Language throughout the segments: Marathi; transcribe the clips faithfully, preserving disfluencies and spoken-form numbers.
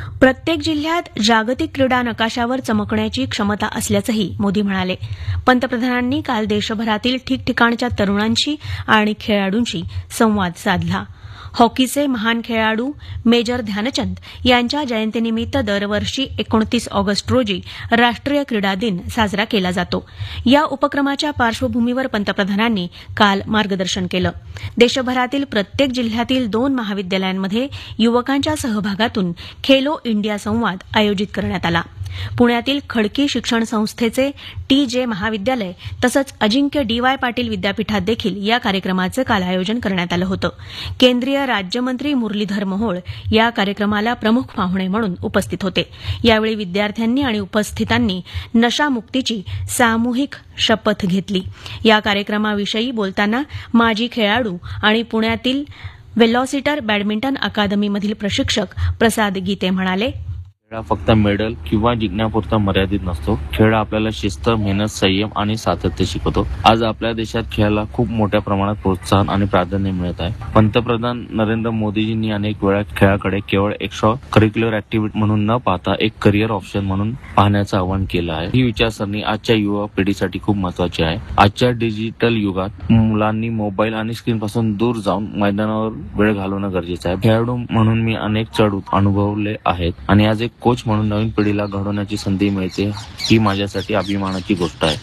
प्रत्येक जिल्ह्यात जागतिक क्रीडा नकाशावर चमकण्याची क्षमता असल्याचंही मोदी म्हणाले. पंतप्रधानांनी काल देशभरातील ठिकठिकाणच्या तरुणांशी आणि खेळाडूंशी संवाद साधला. हॉकीचे महान खेळाडू मेजर ध्यानचंद यांच्या जयंतीनिमित्त दरवर्षी एकोणतीस ऑगस्ट रोजी राष्ट्रीय क्रीडा दिन साजरा केला जातो. या उपक्रमाच्या पार्श्वभूमीवर पंतप्रधानांनी काल मार्गदर्शन केलं. देशभरातील प्रत्येक जिल्ह्यातील दोन महाविद्यालयांमध्ये युवकांच्या सहभागातून खेलो इंडिया संवाद आयोजित करण्यात आला. पुण्यातील खडकी शिक्षण संस्थेचे टी जे महाविद्यालय तसंच अजिंक्य डी वाय पाटील विद्यापीठात देखील या कार्यक्रमाचं काल आयोजन करण्यात आलं होतं. केंद्रीय राज्यमंत्री मुरलीधर मोहोळ या कार्यक्रमाला प्रमुख पाहुणे म्हणून उपस्थित होते. यावेळी विद्यार्थ्यांनी आणि उपस्थितांनी नशामुक्तीची सामूहिक शपथ घेतली. या कार्यक्रमाविषयी बोलताना माजी खेळाडू आणि पुण्यातील वेलॉसिटर बॅडमिंटन अकादमीमधील प्रशिक्षक प्रसाद गीते म्हणाले, खेळ हा फक्त मेडल किंवा जिंकण्यापुरता मर्यादित नसतो. खेळ आपल्याला शिस्त, मेहनत, संयम आणि सातत्य शिकवतो. आज आपल्या देशात खेळाला खूप मोठ्या प्रमाणात प्रोत्साहन आणि प्राधान्य मिळत आहे. पंतप्रधान नरेंद्र मोदीजींनी अनेक वेळा खेळाकडे केवळ एक्स्ट्रा करिक्युलर ऍक्टिव्हिटी म्हणून न पाहता एक करिअर ऑप्शन म्हणून पाहण्याचं आवाहन केलं आहे. ही विचारसरणी आजच्या युवा पिढीसाठी खूप महत्वाची आहे. आजच्या डिजिटल युगात मुलांनी मोबाईल आणि स्क्रीन पासून दूर जाऊन मैदानावर वेळ घालवणं गरजेचं आहे. खेळाडू म्हणून मी अनेक चढ अनुभवले आहेत आणि आज एक कोच म्हणून नवीन पिढीला घडवण्याची संधी मिळते ही माझ्यासाठी अभिमानाची गोष्ट आहे.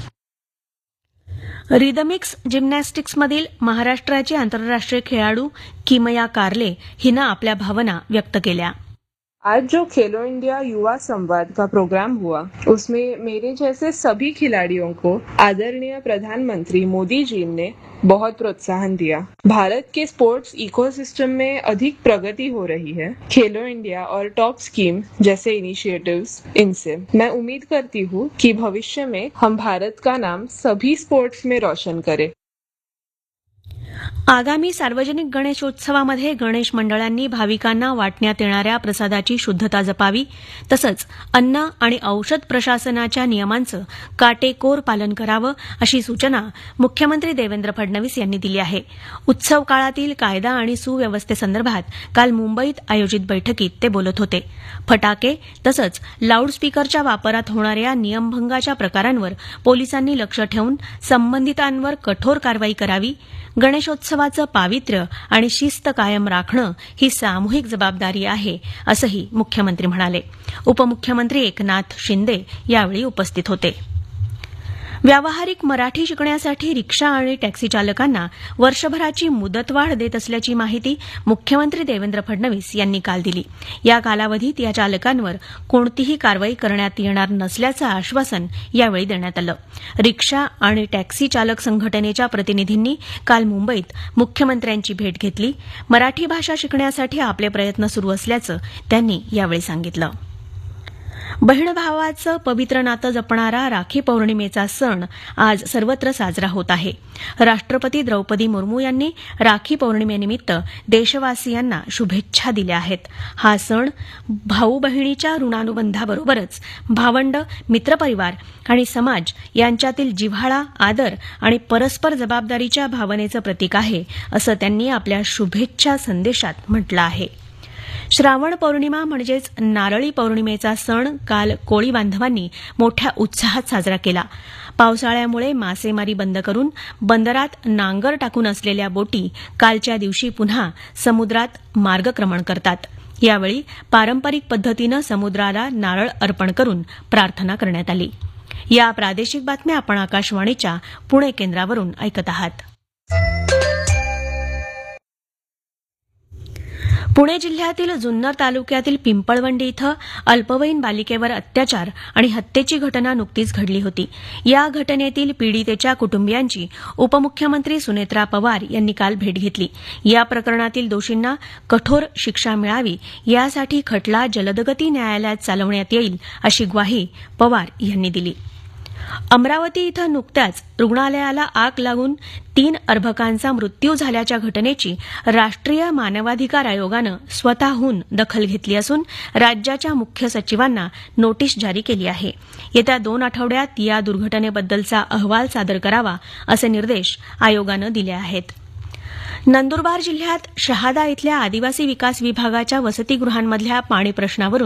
रिदमिक्स जिम्नॅस्टिक्समधील महाराष्ट्राची आंतरराष्ट्रीय खेळाडू किमया कार्ले हिनं आपल्या भावना व्यक्त केल्या. आज जो खेलो इंडिया युवा संवाद का प्रोग्राम हुआ उसमें मेरे जैसे सभी खिलाड़ियों को आदरणीय प्रधानमंत्री मोदी जी ने बहुत प्रोत्साहन दिया. भारत के स्पोर्ट्स इकोसिस्टम में अधिक प्रगति हो रही है. खेलो इंडिया और टॉप स्कीम जैसे इनिशिएटिव्स, इनसे मैं उम्मीद करती हूँ कि भविष्य में हम भारत का नाम सभी स्पोर्ट्स में रोशन करें. आगामी सार्वजनिक गणेशोत्सवामध्ये गणेश मंडळांनी भाविकांना वाटण्यात येणाऱ्या प्रसादाची शुद्धता जपावी तसंच अन्न आणि औषध प्रशासनाच्या नियमांचं काटेकोर पालन करावं अशी सूचना मुख्यमंत्री देवेंद्र फडणवीस यांनी दिली आहे. उत्सव काळातील कायदा आणि सुव्यवस्थेसंदर्भात काल मुंबईत आयोजित बैठकीत ते बोलत होते. फटाके तसंच लाऊडस्पीकरच्या वापरात होणाऱ्या नियमभंगाच्या प्रकारांवर पोलिसांनी लक्ष ठेवून संबंधितांवर कठोर कारवाई करावी. गणेशोत्सवाचं पावित्र्य आणि शिस्त कायम राखणं ही सामूहिक जबाबदारी आहे असंही मुख्यमंत्री म्हणाले. उपमुख्यमंत्री एकनाथ शिंदे यावेळी उपस्थित होते. व्यावहारिक मराठी शिकण्यासाठी रिक्षा आणि टॅक्सी चालकांना वर्षभराची मुदतवाढ देत असल्याची माहिती मुख्यमंत्री देवेंद्र फडणवीस यांनी काल दिली. या कालावधीत या चालकांवर कोणतीही कारवाई करण्यात येणार नसल्याचं आश्वासन यावेळी देण्यात आलं. रिक्षा आणि टॅक्सी चालक संघटनेच्या प्रतिनिधींनी काल मुंबईत मुख्यमंत्र्यांची भेट घेतली. मराठी भाषा शिकण्यासाठी आपले प्रयत्न सुरू असल्याचं त्यांनी यावेळी सांगितलं. बहीणभावाचं पवित्र नातं जपणारा राखी पौर्णिमेचा सण आज सर्वत्र साजरा होत आहे. राष्ट्रपती द्रौपदी मुर्मू यांनी राखी पौर्णिमेनिमित्त देशवासियांना शुभेच्छा दिल्या आहेत. हा सण भाऊ बहिणीच्या ऋणानुबंधाबरोबरच भावंड, मित्रपरिवार आणि समाज यांच्यातील जिव्हाळा, आदर आणि परस्पर जबाबदारीच्या भावनेचं प्रतीक आहे असं त्यांनी आपल्या शुभेच्छा संदेशात म्हटलं आहे. श्रावण पौर्णिमा म्हणजेच नारळी पौर्णिमेचा सण काल कोळी बांधवांनी मोठ्या उत्साहात साजरा केला. पावसाळ्यामुळे मासेमारी बंद करून बंदरात नांगर टाकून असलेल्या बोटी कालच्या दिवशी पुन्हा समुद्रात मार्गक्रमण करतात. यावेळी पारंपरिक पद्धतीनं समुद्राला नारळ अर्पण करून प्रार्थना करण्यात आली. या प्रादेशिक बातम्या आपण आकाशवाणीच्या पुणे केंद्रावरून ऐकत आहात. पुणे जिल्ह्यातील जुन्नर तालुक्यातील पिंपळवंडी इथं अल्पवयीन बालिकेवर अत्याचार आणि हत्येची घटना नुकतीच घडली होती. या घटनेतील पीडितेच्या कुटुंबियांची उपमुख्यमंत्री सुनेत्रा पवार यांनी काल भेट घेतली. या प्रकरणातील दोषींना कठोर शिक्षा मिळावी यासाठी खटला जलदगती न्यायालयात चालवण्यात येईल अशी ग्वाही पवार यांनी दिली. अमरावती इथं नुकत्याच रुग्णालयाला आग लागून तीन अर्भकांचा मृत्यू झाल्याच्या घटनेची राष्ट्रीय मानवाधिकार आयोगानं स्वतःहून दखल घेतली असून राज्याच्या मुख्य सचिवांना नोटीस जारी केली आहे. येत्या दोन आठवड्यात या दुर्घटनेबद्दलचा अहवाल सादर करावा असे निर्देश आयोगानं दिले आहेत. नंदुरबार जिल्ह्यात शहादा इथल्या आदिवासी विकास विभागाच्या वसतिगृहांमधल्या पाणी प्रश्नावरून